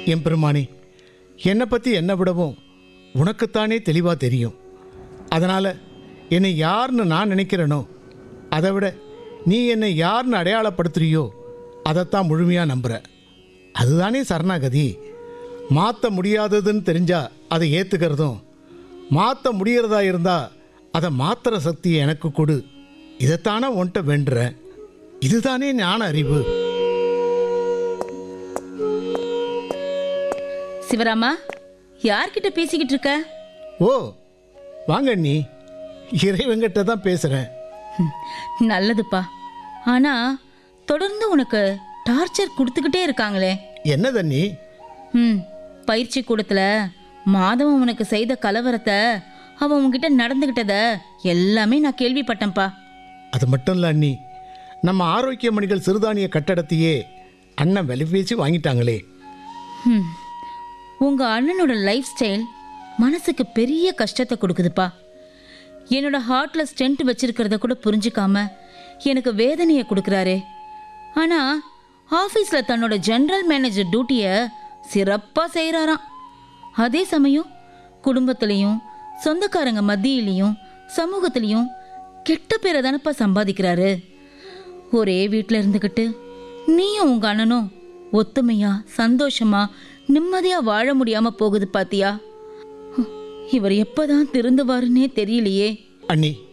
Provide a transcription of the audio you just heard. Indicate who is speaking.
Speaker 1: என் பெருமானே, என்னை பற்றி என்னை விடவும் உனக்குத்தானே தெளிவாக தெரியும். அதனால் என்னை யாருன்னு நான் நினைக்கிறேனோ அதை விட நீ என்னை யாருன்னு அடையாளப்படுத்துறியோ அதைத்தான் முழுமையாக நம்புகிற. அதுதானே சரணாகதி. மாற்ற முடியாததுன்னு தெரிஞ்சால் அதை ஏற்றுக்கிறதும், மாற்ற முடியறதா இருந்தால் அதை மாற்றுற சக்தியை எனக்கு கொடு, இதைத்தானே உன்கிட்ட வேண்டுறேன். இதுதானே ஞான அறிவு.
Speaker 2: சிவராமா, யார்கிட்ட பேசிக்கிட்டு இருக்க?
Speaker 1: ஓ வாங்க நீ, இறைவங்கிட்ட தான் பேசுகிறேன்.
Speaker 2: நல்லதுப்பா. ஆனா தொடர்ந்து உனக்கு டார்ச்சர் கொடுத்துக்கிட்டே இருக்காங்களே.
Speaker 1: என்ன தண்ணி?
Speaker 2: பயிற்சி கூடத்துல மாதவன் உனக்கு செய்த கலவரத்தை, அவன் உன்கிட்ட நடந்துகிட்டத எல்லாமே நான் கேள்விப்பட்டேன்ப்பா.
Speaker 1: அது மட்டும் இல்லை அண்ணி, நம்ம ஆரோக்கிய மணிகள் சிறுதானிய கட்டடத்தையே அண்ணன் விலை பேசி வாங்கிட்டாங்களே.
Speaker 2: உங்க அண்ணனோட லைஃப் ஸ்டைல் மனசுக்கு பெரிய கஷ்டத்தை கொடுக்குதுப்பா. என்னோட ஹார்ட்ல ஸ்டென்ட் வச்சிருக்கிறத கூட புரிஞ்சுக்காம எனக்கு வேதனையை கொடுக்குறாரே. ஆனா ஆஃபீஸ்ல தன்னோட ஜெனரல் மேனேஜர் டியூட்டியை சிறப்பாக செய்கிறாராம். அதே சமயம் குடும்பத்திலையும் சொந்தக்காரங்க மத்தியிலையும் சமூகத்திலையும் கெட்ட பேரை தானப்பா சம்பாதிக்கிறாரு. ஒரே வீட்டில் இருந்துக்கிட்டு நீயும் உங்க அண்ணனும் ஒத்துமையா சந்தோஷமா நிம்மதியா வாழ முடியாம போகுது பாத்தியா? இவர் எப்பதான் திருந்துவாருன்னே தெரியலையே.
Speaker 1: அண்ணி,